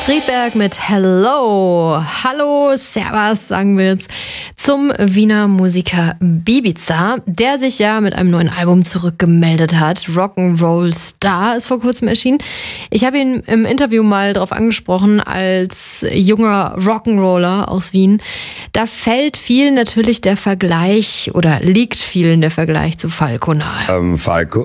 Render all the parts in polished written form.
Friedberg mit Hello. Hallo, Servus, sagen wir jetzt zum Wiener Musiker Bibiza, der sich ja mit einem neuen Album zurückgemeldet hat. Rock'n'Roll Star ist vor kurzem erschienen. Ich habe ihn im Interview mal darauf angesprochen, als junger Rock'n'Roller aus Wien. Da fällt vielen natürlich der Vergleich oder liegt vielen der Vergleich zu Falco nahe. Falco.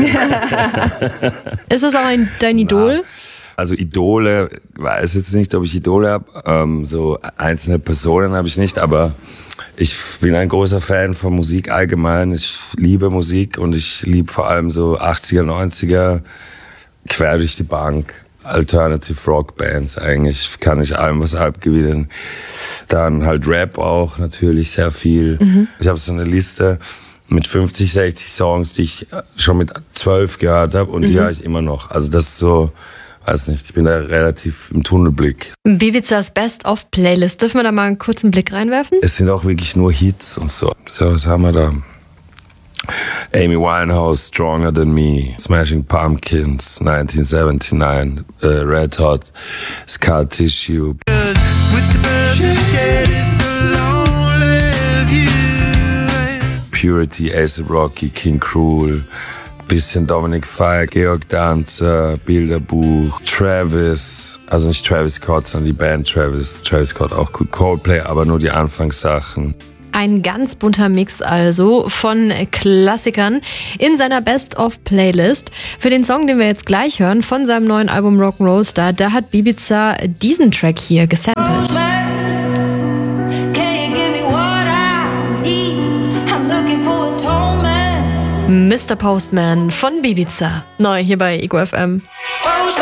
Ist das auch dein Idol? Also Idole, weiß jetzt nicht, ob ich Idole habe. So einzelne Personen habe ich nicht, aber ich bin ein großer Fan von Musik allgemein. Ich liebe Musik und ich liebe vor allem so 80er, 90er, quer durch die Bank. Alternative Rock Bands eigentlich, kann ich allem was abgewinnen. Dann halt Rap auch natürlich sehr viel. Ich habe so eine Liste mit 50, 60 Songs, die ich schon mit 12 gehört habe und die höre ich immer noch. Also das ist so, weiß nicht, ich bin da relativ im Tunnelblick. Bibizas Best-of-Playlist, dürfen wir da mal einen kurzen Blick reinwerfen? Es sind auch wirklich nur Hits und so. So, was haben wir da? Amy Winehouse, Stronger Than Me, Smashing Pumpkins, 1979, Red Hot, Scar Tissue. Purity, A$AP Rocky, King Cruel, bisschen Dominic Fike, Georg Danzer, Bilderbuch, Travis, also nicht Travis Scott, sondern die Band Travis Scott auch gut, Coldplay, aber nur die Anfangssachen. Ein ganz bunter Mix also von Klassikern in seiner Best-of-Playlist. Für den Song, den wir jetzt gleich hören, von seinem neuen Album Rock'n'Roll Star, da hat Bibiza diesen Track hier gesampelt. Mr. Postman von Bibiza. Neu hier bei Ego FM.